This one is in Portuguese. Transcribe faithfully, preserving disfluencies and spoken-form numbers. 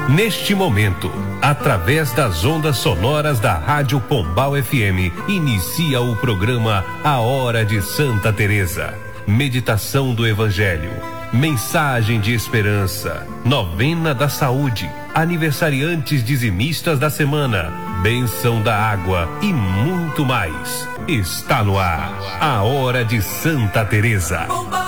Neste momento, através das ondas sonoras da Rádio Pombal F M, inicia o programa A Hora de Santa Teresa. Meditação do Evangelho, mensagem de esperança, novena da saúde, aniversariantes dizimistas da semana, bênção da água e muito mais. Está no ar, A Hora de Santa Teresa.